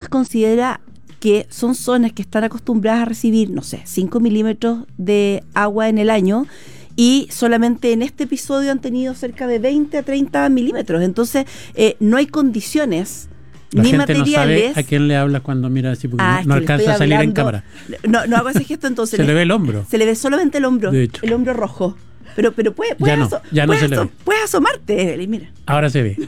considera que son zonas que están acostumbradas a recibir, no sé, 5 milímetros de agua en el año, y solamente en este episodio han tenido cerca de 20 a 30 milímetros. Entonces, no hay condiciones la ni gente materiales. No sabe a quién le hablas cuando mira así, porque no que alcanza a salir en cámara. No hago ese gesto, entonces. Se le ve el hombro. Se le ve solamente el hombro, de hecho. El hombro rojo. Pero ya no se le ve. puedes asomarte, Evelyn, mira. Ahora se ve.